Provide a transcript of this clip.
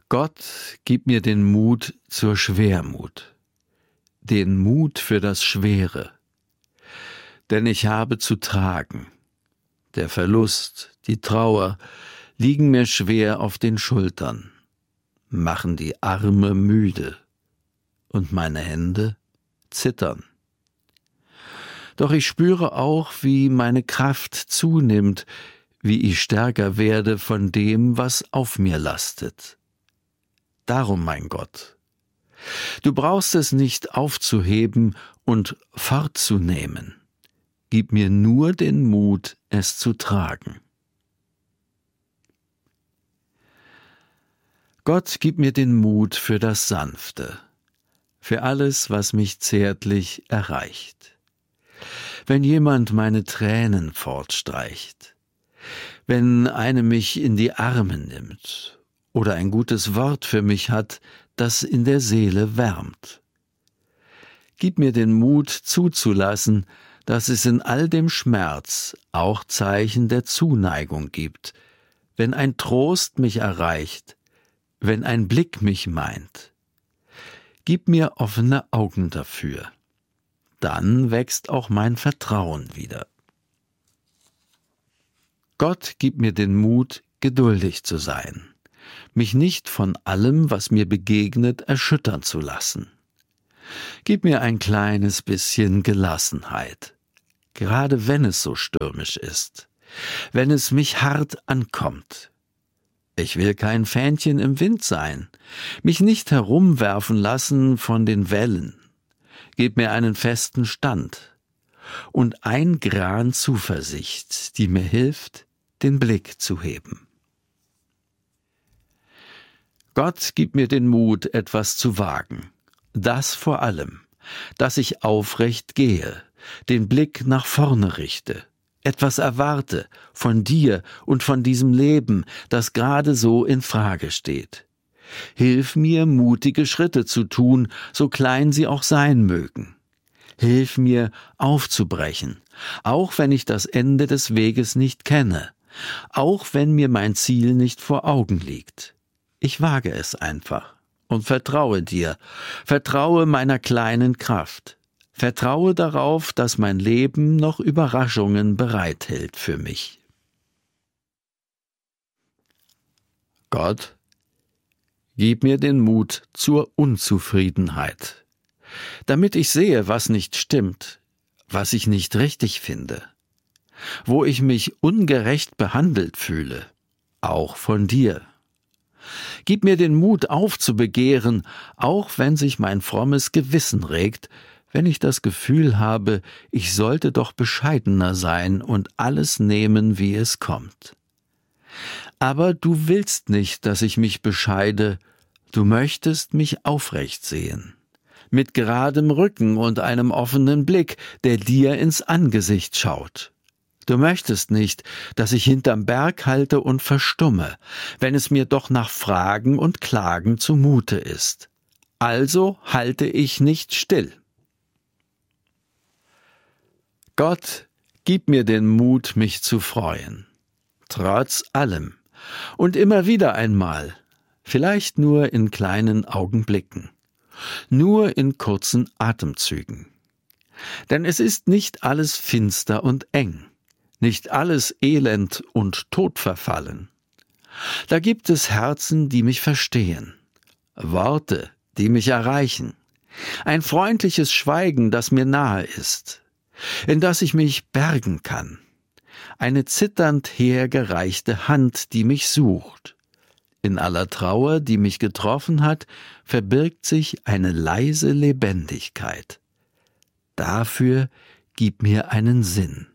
Gott, gib mir den Mut zur Schwermut, den Mut für das Schwere, denn ich habe zu tragen. Der Verlust, die Trauer liegen mir schwer auf den Schultern, machen die Arme müde und meine Hände zittern. Doch ich spüre auch, wie meine Kraft zunimmt, wie ich stärker werde von dem, was auf mir lastet. Darum, mein Gott, du brauchst es nicht aufzuheben und fortzunehmen. Gib mir nur den Mut, es zu tragen. Gott, gib mir den Mut für das Sanfte, für alles, was mich zärtlich erreicht. Wenn jemand meine Tränen fortstreicht, wenn eine mich in die Arme nimmt oder ein gutes Wort für mich hat, das in der Seele wärmt. Gib mir den Mut zuzulassen, dass es in all dem Schmerz auch Zeichen der Zuneigung gibt, wenn ein Trost mich erreicht, wenn ein Blick mich meint. Gib mir offene Augen dafür. Dann wächst auch mein Vertrauen wieder. Gott, gib mir den Mut, geduldig zu sein, mich nicht von allem, was mir begegnet, erschüttern zu lassen. Gib mir ein kleines bisschen Gelassenheit, gerade wenn es so stürmisch ist, wenn es mich hart ankommt. Ich will kein Fähnchen im Wind sein, mich nicht herumwerfen lassen von den Wellen. Gib mir einen festen Stand und ein Gran Zuversicht, die mir hilft, den Blick zu heben. Gott, gib mir den Mut, etwas zu wagen. Das vor allem, dass ich aufrecht gehe, den Blick nach vorne richte, etwas erwarte von dir und von diesem Leben, das gerade so in Frage steht. Hilf mir, mutige Schritte zu tun, so klein sie auch sein mögen. Hilf mir, aufzubrechen, auch wenn ich das Ende des Weges nicht kenne, auch wenn mir mein Ziel nicht vor Augen liegt. Ich wage es einfach und vertraue dir, vertraue meiner kleinen Kraft, vertraue darauf, dass mein Leben noch Überraschungen bereithält für mich. Gott, gib mir den Mut zur Unzufriedenheit, damit ich sehe, was nicht stimmt, was ich nicht richtig finde, wo ich mich ungerecht behandelt fühle, auch von dir. Gib mir den Mut aufzubegehren, auch wenn sich mein frommes Gewissen regt, wenn ich das Gefühl habe, ich sollte doch bescheidener sein und alles nehmen, wie es kommt. Aber du willst nicht, dass ich mich bescheide, du möchtest mich aufrecht sehen, mit geradem Rücken und einem offenen Blick, der dir ins Angesicht schaut. Du möchtest nicht, dass ich hinterm Berg halte und verstumme, wenn es mir doch nach Fragen und Klagen zumute ist. Also halte ich nicht still. Gott, gib mir den Mut, mich zu freuen, trotz allem und immer wieder einmal, vielleicht nur in kleinen Augenblicken, nur in kurzen Atemzügen. Denn es ist nicht alles finster und eng, nicht alles elend und todverfallen. Da gibt es Herzen, die mich verstehen, Worte, die mich erreichen, ein freundliches Schweigen, das mir nahe ist, in das ich mich bergen kann, eine zitternd hergereichte Hand, die mich sucht. In aller Trauer, die mich getroffen hat, verbirgt sich eine leise Lebendigkeit. Dafür gib mir einen Sinn.